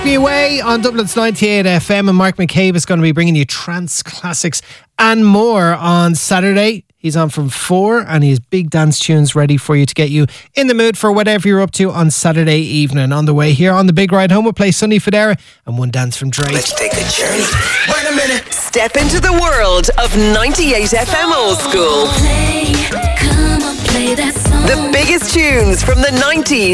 Me away on Dublin's 98 FM, and Mark McCabe is going to be bringing you trance classics and more on Saturday. He's on from 4 and he has big dance tunes ready for you to get you in the mood for whatever you're up to on Saturday evening. On the way here on the Big Ride Home, we'll play Sonny Fodera and One Dance from Drake. Let's take a journey. Wait a minute. Step into the world of 98 FM Old School. Come on, play that song. The biggest tunes from the 90s.